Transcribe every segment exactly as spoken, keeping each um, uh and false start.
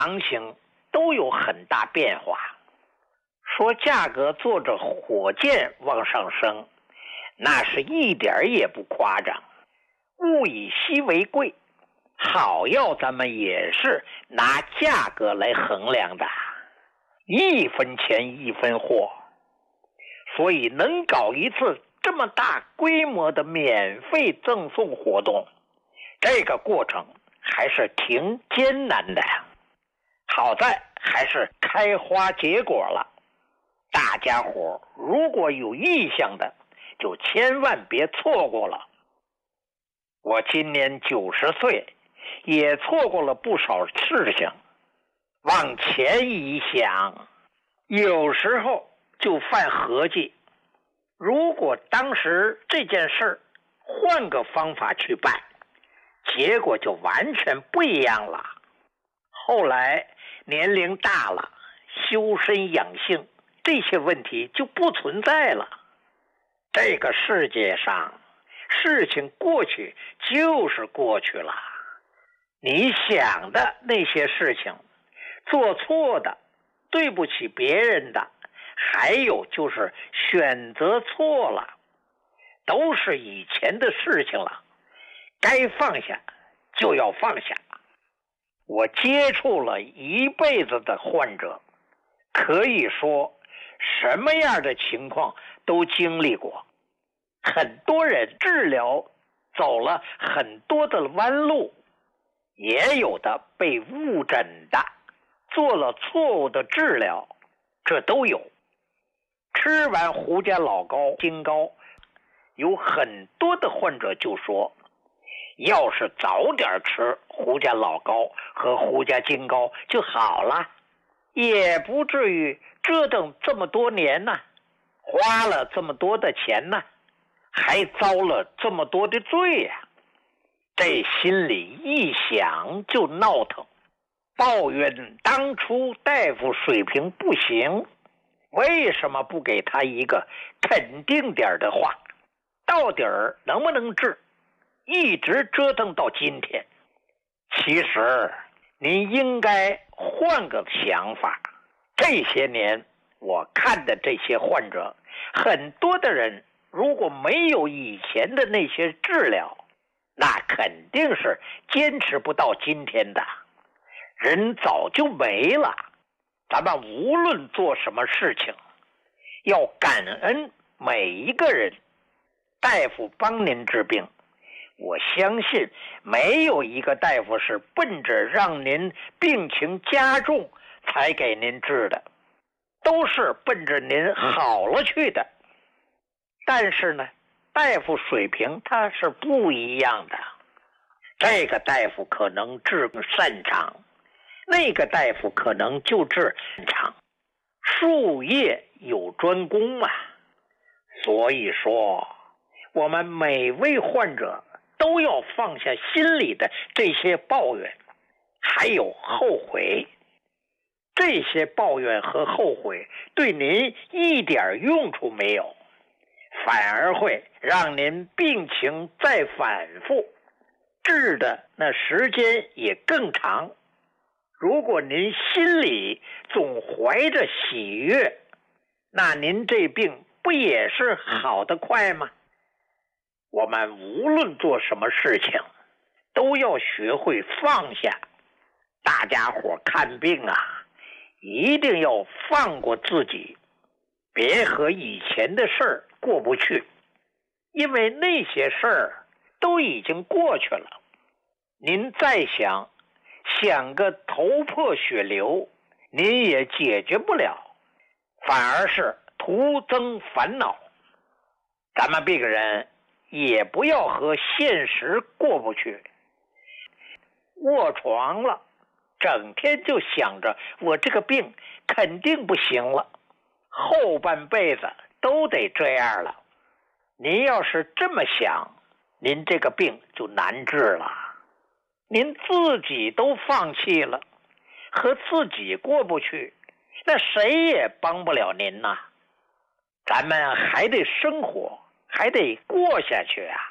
行情都有很大变化。说价格坐着火箭往上升，那是一点也不夸张。物以稀为贵，好药咱们也是拿价格来衡量的，一分钱一分货。所以能搞一次这么大规模的免费赠送活动，这个过程还是挺艰难的。好在还是开花结果了。大家伙如果有意向的，就千万别错过了。我今年九十岁，也错过了不少事情。往前一想，有时候就犯合计，如果当时这件事换个方法去办，结果就完全不一样了。后来年龄大了，修身养性这些问题就不存在了。这个世界上事情过去就是过去了，你想的那些事情，做错的，对不起别人的，还有就是选择错了，都是以前的事情了，该放下就要放下。我接触了一辈子的患者，可以说什么样的情况都经历过。很多人治疗走了很多的弯路，也有的被误诊的，做了错误的治疗，这都有。吃完胡家老膏、金膏，有很多的患者就说，要是早点吃胡家老膏和胡家金膏就好了，也不至于折腾这么多年呢，花了这么多的钱呢，还遭了这么多的罪呀、啊！这心里一想就闹腾，抱怨当初大夫水平不行，为什么不给他一个肯定点的话？到底儿能不能治？一直折腾到今天。其实您应该换个想法。这些年我看的这些患者，很多的人如果没有以前的那些治疗，那肯定是坚持不到今天的，人早就没了。咱们无论做什么事情，要感恩每一个人。大夫帮您治病，我相信没有一个大夫是奔着让您病情加重才给您治的，都是奔着您好了去的。但是呢，大夫水平他是不一样的，这个大夫可能治擅长，那个大夫可能就治擅长，术业有专攻啊。所以说我们每位患者都要放下心里的这些抱怨，还有后悔。这些抱怨和后悔对您一点用处没有，反而会让您病情再反复，治的那时间也更长。如果您心里总怀着喜悦，那您这病不也是好得快吗？我们无论做什么事情，都要学会放下。大家伙看病啊，一定要放过自己，别和以前的事儿过不去，因为那些事儿都已经过去了。您再想想个头破血流，您也解决不了，反而是徒增烦恼。咱们病人也不要和现实过不去，卧床了，整天就想着我这个病肯定不行了，后半辈子都得这样了。您要是这么想，您这个病就难治了。您自己都放弃了，和自己过不去，那谁也帮不了您呐。咱们还得生活，还得过下去啊。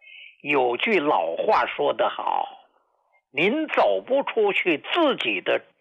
有句老话说得好，您走不出去自己的